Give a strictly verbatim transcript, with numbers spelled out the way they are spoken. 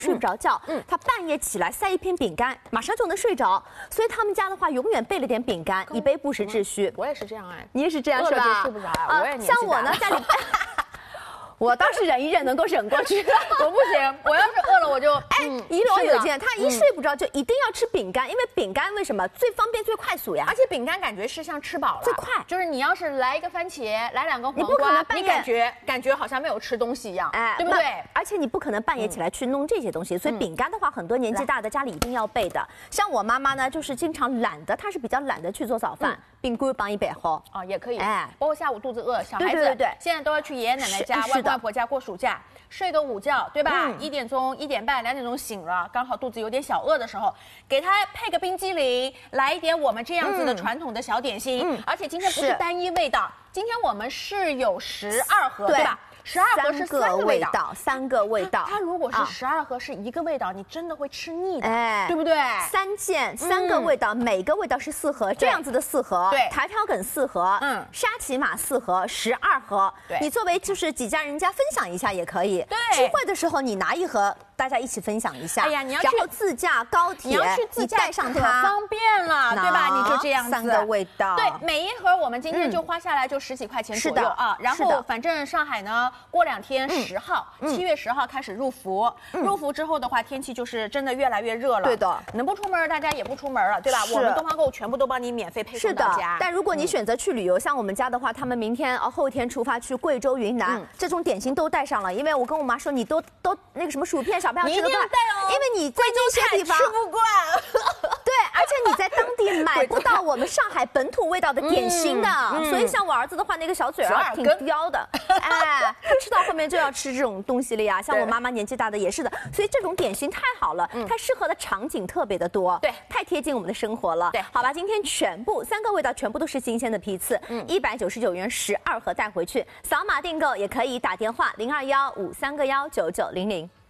睡不着觉，嗯，他半夜起来塞一片饼干，马上就能睡着。所以他们家的话，永远备了点饼干，以备不时之需。 我也是这样哎， 你也是这样是吧？ 饿了就睡不着啊，我也像我呢，家里。我倒是忍一忍，能够忍过去。 我不行，我要是饿了我就哎，一楼有见，他一睡不着就一定要吃饼干，因为饼干为什么最方便最快速呀？ 而且饼干感觉是像吃饱了， 最快。 就是你要是来一个番茄，来两个黄瓜， 你不可能半夜你感觉感觉好像没有吃东西一样，哎，对不对？ 而且你不可能半夜起来去弄这些东西，所以饼干的话，很多年纪大的家里一定要备的。像我妈妈呢，就是经常懒得，她是比较懒得去做早饭，饼干帮一备好啊，也可以。哎，包括下午肚子饿，小孩子对对对， 现在都要去爷爷奶奶家、外公外婆家过暑假。睡个午觉，对吧？一点钟、一点半、两点钟醒了，刚好肚子有点小饿的时候，给他配个冰激凌，来一点我们这样子的传统的小点心。嗯，而且今天不是单一味道，今天我们是有十二盒，对吧？十二盒是三个味道， 三个味道。 它如果是十二盒是一个味道，你真的会吃腻的，哎，对不对？ 三件三个味道，每个味道是四盒，这样子的四盒。 对， 台条梗四盒，嗯，沙琪玛四盒，十二盒。 对， 你作为就是几家人家分享一下也可以。 对， 聚会的时候你拿一盒，大家一起分享一下。 哎呀，你要然后自驾高铁， 你要去自驾带上它， 方便了，对吧？你就这样子。 三个味道。 对，每一盒我们今天就花下来就十几块钱左右啊。然后反正上海呢，过两天。十号，七月十号开始入伏，入伏之后的话，天气就是真的越来越热了。 对的， 能不出门，大家也不出门了，对吧？我们东方购物全部都帮你免费配送到家。 但如果你选择去旅游，像我们家的话，他们明天啊后天出发去贵州、云南，这种点心都带上了。因为我跟我妈说，你都都那个什么薯片，小朋友吃得惯，因为你在这些地方吃不惯。 对，而且你在当地买不到我们上海本土味道的点心的，所以像我儿子的话，那个小嘴儿挺刁的，哎，他吃到后面就要吃这种东西了呀。像我妈妈年纪大的也是的，所以这种点心太好了，它适合的场景特别的多， 对， 太贴近我们的生活了。 对， 好吧，今天全部三个味道全部都是新鲜的批次，一百九十九元十二盒带回去，扫码订购也可以打电话零二幺五三个幺九九零零。